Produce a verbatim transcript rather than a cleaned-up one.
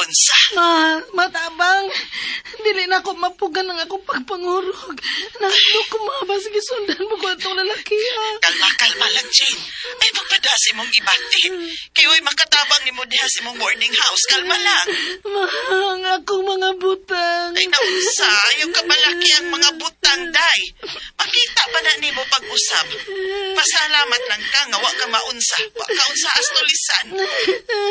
Unsa? Ma, matabang. Dili na ako mapugan ng akong pagpangurog. Nahalo ko mabas, gisundan mo ko itong lalaki, ha? Kalma, kalma lang, Jane. Ay, pagpadasi mong ibati. Kayo'y makatabang ni mo diha sa mong boarding house. Kalma lang. Ma, ang akong mga butang. Ay, naunsa. Yung kabalaki ang mga butang, day. Makita pa na ni mo pag-usap. Pasalamat lang ka nga wa ka maunsa. Wa ka unsa as tulisan.